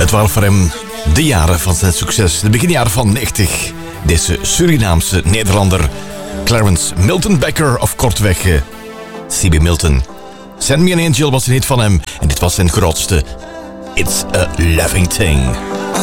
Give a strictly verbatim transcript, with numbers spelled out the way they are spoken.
Het waren voor hem de jaren van zijn succes. De beginjaren van negentig. Deze Surinaamse Nederlander Clarence Milton Becker, of kortweg uh, C B Milton. Send Me an Angel was een hit van hem. En dit was zijn grootste It's a Loving Thing.